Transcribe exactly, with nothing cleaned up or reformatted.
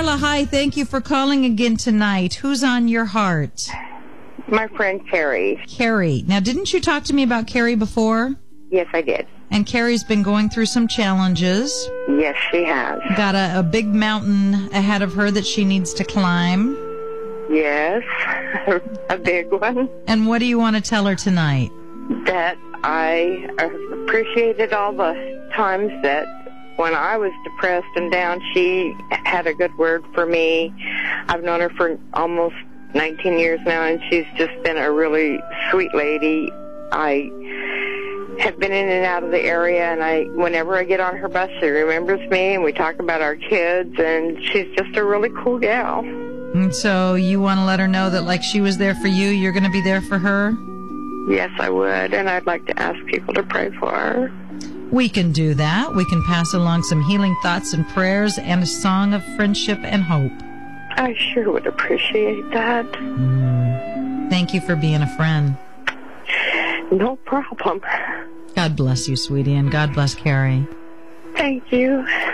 Carla, hi. Thank you for calling again tonight. Who's on your heart? My friend Carrie. Carrie. Now, didn't you talk to me about Carrie before? Yes, I did. And Carrie's been going through some challenges. Yes, she has. Got a, a big mountain ahead of her that she needs to climb. Yes, a big one. And what do you want to tell her tonight? That I appreciated all the times that when I was depressed and down, she had a good word for me. I've known her for almost nineteen years now, and she's just been a really sweet lady. I have been in and out of the area, and I, whenever I get on her bus, she remembers me, and we talk about our kids, and she's just a really cool gal. And so you want to let her know that like she was there for you, you're going to be there for her? Yes, I would, and I'd like to ask people to pray for her. We can do that. We can pass along some healing thoughts and prayers and a song of friendship and hope. I sure would appreciate that. Mm. Thank you for being a friend. No problem. God bless you, sweetie, and God bless Carrie. Thank you.